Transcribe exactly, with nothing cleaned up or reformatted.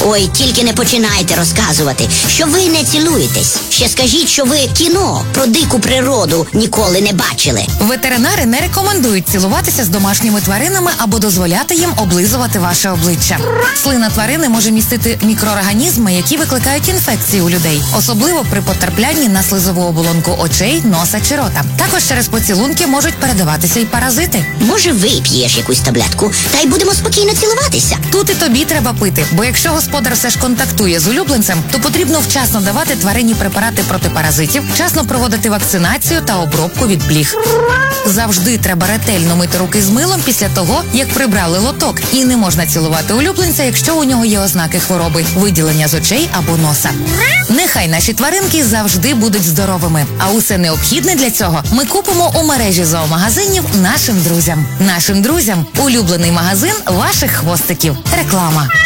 Ой, тільки не починайте розказувати, що ви не цілуєтесь. Ще скажіть, що ви кіно про дику природу ніколи не бачили. Ветеринари не рекомендують цілуватися з домашніми тваринами або дозволяти їм облизувати ваше обличчя. Слина тварини може містити мікроорганізми, які викликають інфекції у людей, особливо при потраплянні на слизову оболонку очей, носа чи рота. Також через поцілунки можуть передаватися й паразити. Може, вип'єш якусь таблетку, та й будемо спокійно цілуватися? Тут і тобі треба пити, бо якщо господар все ж контактує з улюбленцем, то потрібно вчасно давати тварині препарати проти паразитів, вчасно проводити вакцинацію та обробку від бліг. Завжди треба ретельно мити руки з милом після того, як прибрали лоток. І не можна цілувати улюбленця, якщо у нього є ознаки хвороби, виділення з очей або носа. Нехай наші тваринки завжди будуть здоровими. А усе необхідне для цього ми купимо у мережі зоомагазинів нашим друзям. Нашим друзям – улюблений магазин ваших хвостиків. Реклама.